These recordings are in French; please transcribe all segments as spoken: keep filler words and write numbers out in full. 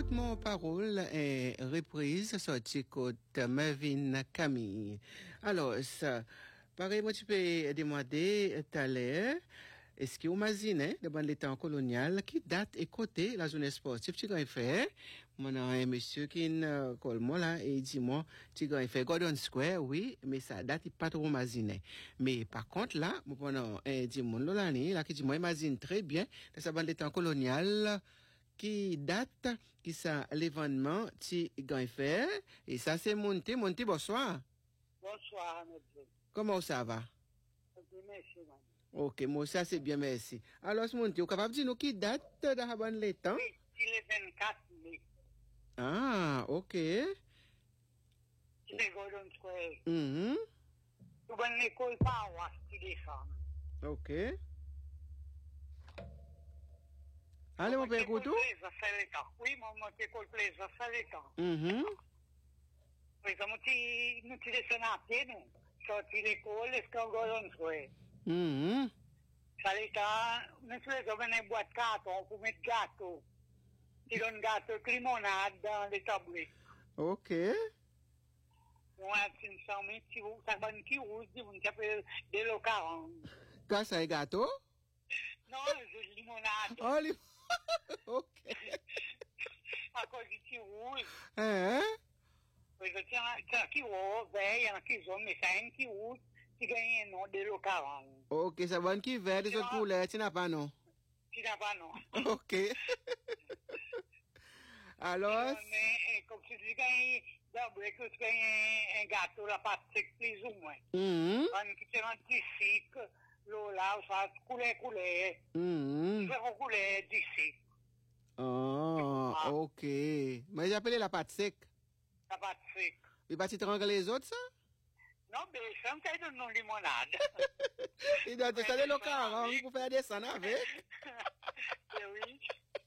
toute mon parole est reprise sortie côté Mervyn Camille. Alors, ça, pareil, moi, tu peux demander tout à l'heure, est-ce que vous imaginez, devant les temps colonial, qui date et côté la zone sportive, tu as fait, mon un monsieur qui est colmo là, et il dit, moi, tu as fait Gordon Square, oui, mais ça date pas trop imaginé. Mais par contre, là, mon pendant, un dit, mon l'année, là, qui dit, moi, imagine très bien, de sa bande de temps colonial, qui date, qui ça, l'événement, tu as fait, et ça, c'est monté, monté, bonsoir. Bonsoir, monsieur. Comment ça va? Merci, madame. Ok, moi ça c'est bien, merci. Alors, mon Dieu, capable de dire nous qui date de la bonne l'étang? Oui, c'est le vingt-quatre mai. Ah, ok. C'est le Golden Square. Mhm. Tu vas à l'école paroisse, tu descends. Ok. Allez, mon père Coutou? Oui, mon école plaisir, ça l'étang. Mhm. Oui, comme tu nous tu descends à pied, nous. Sorti l'école, est-ce qu'on Golden Square? Mhm. Ça l'étang, nous faisons une boîte de carton pour mettre gâteau. Tu donnes gâteau de limonade dans les tablettes. Ok. Moi, tu me sens, mais tu vois, ça va qui rouge, on s'appelle des lots quarante. Quand ça est gâteau? Non, de limonade. Oh, li... ok. À cause du petit rouge. Hein? Parce que tiens, tiens, qui rouge, vert, il y en a qui jaune, mais ça a un qui rouge, qui gagne un nom de lots quarante. Ok, ça va qui vert des autres couleurs, tu n'as pas non? Tu n'as pas non. Ok. Alors? Mais, comme tu dis, gagne, d'abord, que tu gagnes un gâteau, la pâte sec, plus ou moins. Mhm. On qui tient un d'ici, l'eau là, ça, couleur, couleur. Mhm. Différentes couleurs d'ici. Oh, Ah. ok. Mais j'appelle la pâte sec. La pâte sec. Il va t'étrangler les autres, ça? Non, mais ça me fait de non limonade. Il doit te saler le quarante pour faire des sangs avec. Eh oui.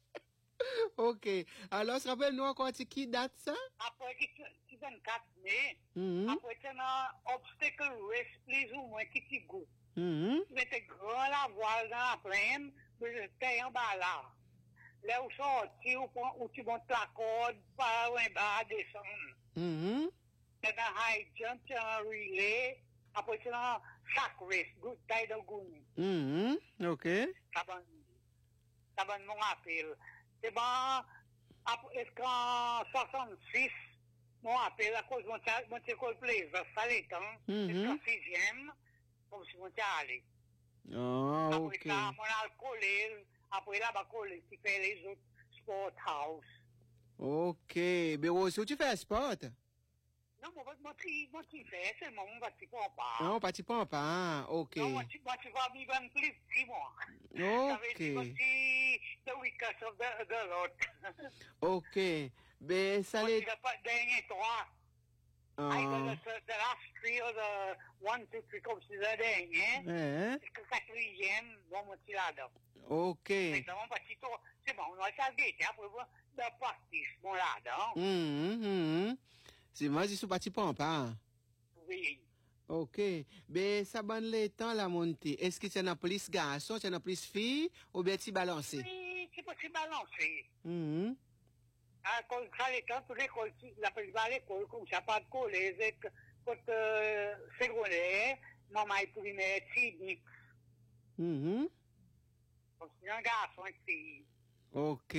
Ok. Alors, se rappelle-nous encore qui date ça? Après, qui vingt-quatre mai, Mhm. après, tu as un obstacle race, plus ou moins, qui t'y goûte. Mhm. Tu mets grand la voile dans la plaine, mais tu en bas là. Là où sorti, où tu montes la corde, par un bas, descendre. Mhm. Tu as un high jump, tu as un relay, après, tu as un sac race, good tide of goon. Mhm. Ok. Ça va, ça va mon appel. C'est bon, après, est-ce qu'en soixante-six, mon appel, à cause de mon, mon école plaisir, ça l'étant, Mhm. jusqu'en sixième, comme si mon allé. Ah, Après ok. ça, mon alcool, après là-bas, collège, qui fait les autres sport house. Ok. Mais aussi, où tu fais sport? Non, mon petit, mon petit fait, c'est mon petit papa. Non, pas tu prends pas. Ok. Non, mon petit, mon petit va vivre un plus petit, moi. Ça veut Ok. dire, mon petit, the weakest of the, the lot. Ok. Ben, ça Mon l'est. petit, le pas dernier trois. Ah. Either the, the last three or the one, two, three, comme c'est le dernier. Hein? C'est le quatrième, bon, mon petit là-dedans. Ok. Mais dans mon petit tour, c'est bon, on a ça guetté, après, de partir, mon là-dedans. Mhm. Mhm. C'est moi, je suis pas tu prends pas. Oui. Ok. Ben, ça bonne les temps la montée. Est-ce que c'est un plus garçon, c'est un plus fille, ou bien tu balances? Oui, c'est pas si balancé. Mhm. À cause de ça, les temps, toute l'école, la principale école, comme ça, pas de collège, côté euh, secondaire, maman est primaire, civique. Mhm. Comme c'est un garçon et fille. Ok.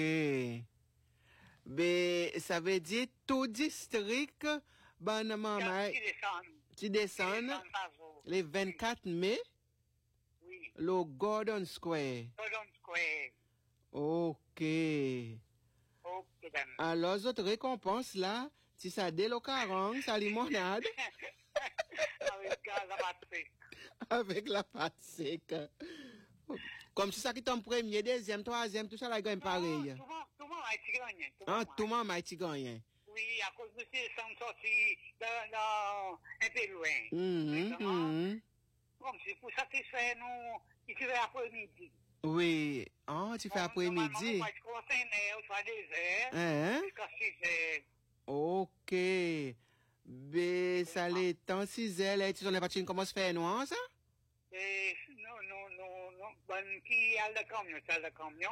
Ben, ça veut dire tout district, ben, maman, Qui descend. tu descends le vingt-quatre mai, Oui. le Gordon Square. Golden Square. Ok. Ok, then. Alors, les autres récompenses là, si ça dès le quarante, ça limonade Avec euh, la batterie. avec la pâte sec. Comme si ça qui tombe premier, deuxième, troisième, tout ça là gagne pareil. Tout le monde, tout le monde a été gagné. Ah, tout le monde m'a été gagné. Oui, à cause de ces sont sortis dans, dans, un peu loin. Mhm, Exactement. mhm. Comme c'est pour satisfaire nous, il fait après-midi. Oui. Ah, tu fais après-midi. On va commencer une heure, soit deux heures, Hein? jusqu'à six heures. Ok. Ben, ça l'est temps six heures, là, tu n'en as pas tu commences à faire noir, ça? Et non, non, non, non, ben, qui a le camion, c'est le camion.